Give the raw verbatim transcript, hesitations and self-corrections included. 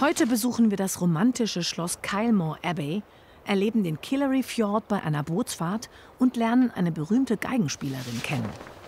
Heute besuchen wir das romantische Schloss Kylemore Abbey, erleben den Killary Fjord bei einer Bootsfahrt und lernen eine berühmte Geigenspielerin kennen.